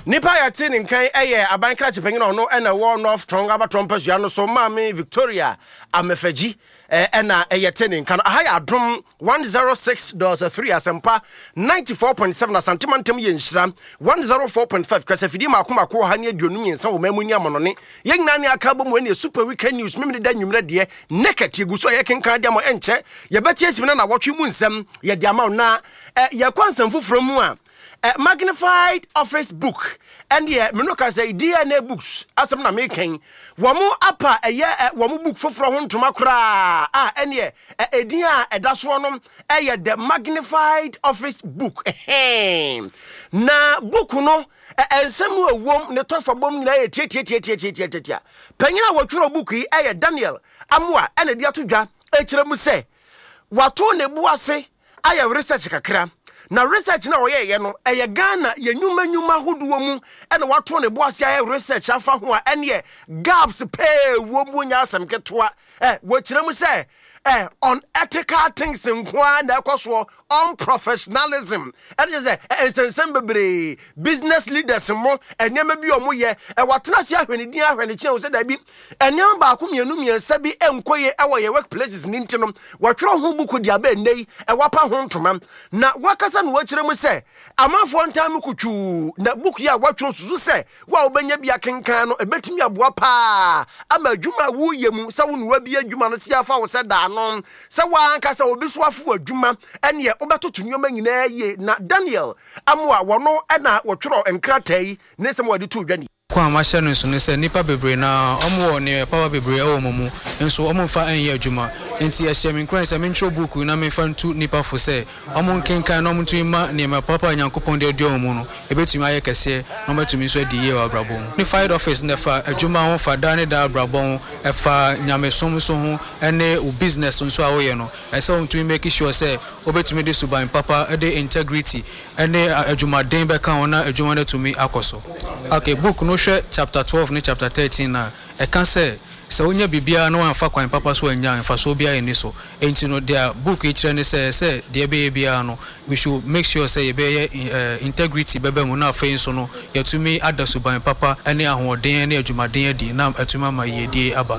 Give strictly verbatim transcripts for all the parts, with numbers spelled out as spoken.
Nipa ya tin nkan eye abankra chepengina ono ena war north strong aba trumpers ya no so mama Victoria Amefeji ena eye tin nkan aha ya adom one oh six point three asempa ninety-four point seven asantimantem ye nhira one oh four point five kasafidi makoma ko ha ne aduonum yensa wo mamuni amonone yengna ne akabo mu ne super weekend news mimne da nwumre de naked yeguso ye kenkan de mo enche ye betie simna na wotwe mu nsem ye de ama na ye kwansam foforo mu a Uh, magnified office book and yeah me no can say D N A books asem na making womo apa eye womo book foforo ho ntoma kra ah and yeah edin a edaso no eye the magnified office book na book no ensem awom ne tofa bom nyina ye tie tie tie tie tie tie tie panyina wotworo book yi eye Daniel Amoa ene dia todwa e kire mu se wato ne buase aye research kakra na research na oye ye no eye Ghana ye nyuma nyuma hoduo mu ene wato ne boase aye research afa ho a ene gaps pay wo mu nya asem ketoa eh wo kire mu se eh unethical things nkwa na ekoso unprofessionalism and you say ensensem bebre business leaders mo enyema bi omo ye e watena sia ahweni din ahweni chen wo se da bi enyema ba ko mienu miensa bi enkoye ewo ye workplaces ni ntinom watwero ho buku dia ba nei e wapa ho ntoma na wakasa no wakire mu se amafo ntam kutwu na buku ya watwero susu se wa obenya bia kenkan no ebetimi aboa pa ama adwuma wu yemu sa wo no wa bi adwuma no sia fa wo se da no sa wa anka sa obi so afu adwuma ene obetoto nyoma nyina ye na Daniel Amoa wono na wotwero enkratai ne sem wadi to dwani kwa mahye no so ne se nipa bebre na omo ne papa bebre e wo momu nso omo fa anye adwuma enti ya shemi nkran se mentro book na me fa ntu nipa fo se omo nkenkan na omo ntumi ma ne ma papa nyankopon de adu omo no ebetumi aye kese no betumi so adi ye wa brabon ni fired office ne fa adwuma ho fa da ne da brabon e fa nyamesom so ho ene u business nso a wo ye no e se ntumi make sure se obetumi de suban papa e de integrity ene adwuma den be kan ona adwuma na tumi akoso okay book no hwe chapter twelve ni chapter thirteen na e kan say so onya bibia no anfa kwan papa so anya anfa so bia eni so enti no dia book e kire ne say say de be bia no we should make sure say be uh, integrity bebe mu na afen so no yetumi adasuban papa ene ahoden ene adwumaden adi na atuma ma yedie aba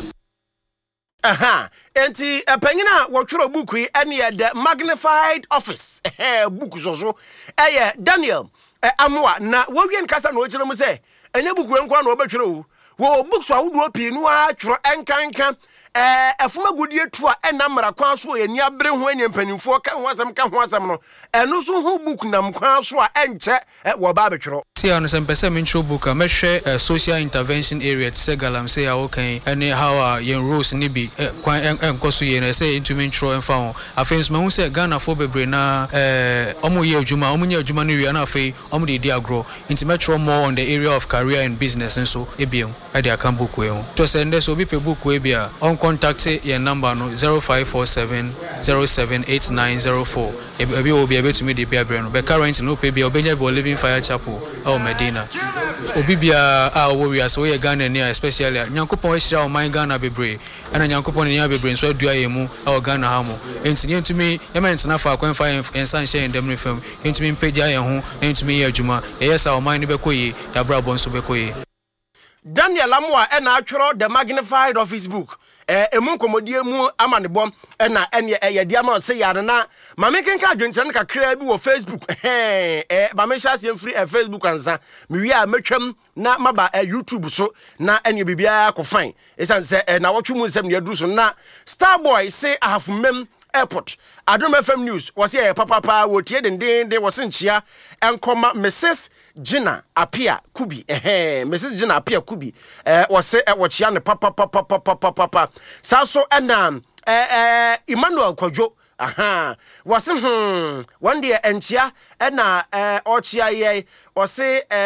aha enti epanyina wotwero book yi ene the magnified office eh book jojo eh Daniel Amoa na wowien kasa no kire mu say enye book wenkwa na obetwero wo books awudo pinu a tworo enkanka eh afuma godie tu a enamra kwan so ye ni abre ho anya mpanimfo ka ho asem ka ho asem no eno so ho book nam kwan so a enche wo ba betworo see on some person intro book a share social intervention area to say galam say okay any how yen rules ni bi kwan enkoso ye na say into intro en fa ho afenso ma hu say Ghana for bebre na eh omo ye adwuma omo nya adwuma no wi na afei omo de di agro into metro more on the area of career and business and so ebiem e de akan book we ho to say nde so bi pe book we bia on contact your number no zero five four seven zero seven eight nine zero four ebi obi ebe to me de bia bre no be current no pe bia obenya be Living Fire Chapel oh Medina obi bia a wo wi aso ye Ghana ni especially nyankopon ehira o man Ghana bebre ana nyankopon ni bebre nso adua ye mu o Ghana ha mu enti yentumi ye men na fa akwan fa ensan share ndem no fam yentumi mpagya ye ho yentumi ye adwuma ye yesa o man ni be koyi da brabo nso be koyi Daniel Amoa ena atwero the magnified office book eh emu komodie mu amanebom ena ene ye dia ma se yare na mame kenka adwenkyere kakra bi wo Facebook eh eh mame hya se free eh Facebook ansa me wi a metwam na maba eh YouTube so na ene bibia ko fine esan se eh, na wotwu mu nsem ne aduru so na Starboy say ahafumem airport Adom F M news was here papa papa wo tie den den de was nchia enkoma Missus Gina Apia Kubi eh Missus Gina Apia Kubi eh was say wo chia ne papa papa papa papa saso ena eh eh Emmanuel Kwadwo aha was hmm one day enchia ena eh ochia ye was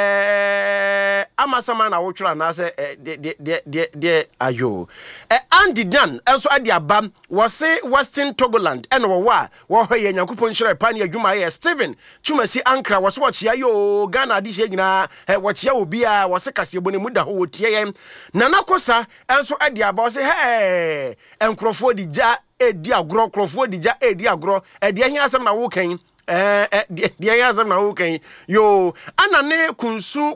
eh amasama na wo twura na say de de de de ayo eh Andy Dan enso ade abam was Western Togoland ena wo wa wo hoye nyankopon hire pa ne adwuma ye Steven Chumasi Ankra was wo chia yo Ghana di hye nyina eh wo chia obi a was kase ebone mu da ho wo tie ye na nakosa enso ade aba was hey enkrofo di ja edi agro krofo di ja edi agro e de hia asem na wo kan eh eh de hia asem na wo kan yo ana ne kunsu